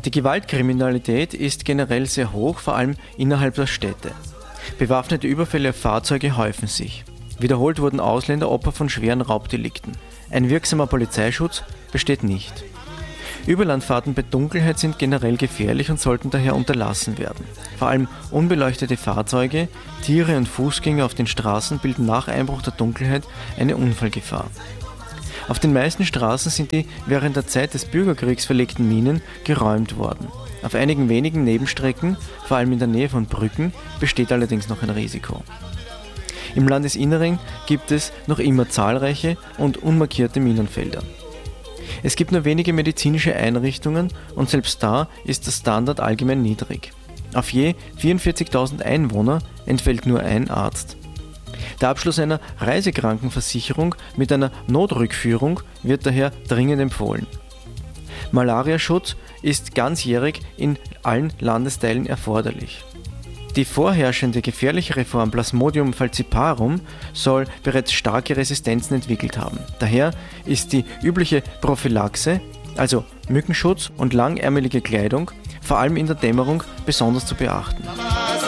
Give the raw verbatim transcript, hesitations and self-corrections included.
Die Gewaltkriminalität ist generell sehr hoch, vor allem innerhalb der Städte. Bewaffnete Überfälle auf Fahrzeuge häufen sich. Wiederholt wurden Ausländer Opfer von schweren Raubdelikten. Ein wirksamer Polizeischutz besteht nicht. Überlandfahrten bei Dunkelheit sind generell gefährlich und sollten daher unterlassen werden. Vor allem unbeleuchtete Fahrzeuge, Tiere und Fußgänger auf den Straßen bilden nach Einbruch der Dunkelheit eine Unfallgefahr. Auf den meisten Straßen sind die während der Zeit des Bürgerkriegs verlegten Minen geräumt worden. Auf einigen wenigen Nebenstrecken, vor allem in der Nähe von Brücken, besteht allerdings noch ein Risiko. Im Landesinneren gibt es noch immer zahlreiche und unmarkierte Minenfelder. Es gibt nur wenige medizinische Einrichtungen und selbst da ist der Standard allgemein niedrig. Auf je vierundvierzigtausend Einwohner entfällt nur ein Arzt. Der Abschluss einer Reisekrankenversicherung mit einer Notrückführung wird daher dringend empfohlen. Malariaschutz ist ganzjährig in allen Landesteilen erforderlich. Die vorherrschende gefährlichere Form Plasmodium falciparum soll bereits starke Resistenzen entwickelt haben. Daher ist die übliche Prophylaxe, also Mückenschutz und langärmelige Kleidung, vor allem in der Dämmerung besonders zu beachten.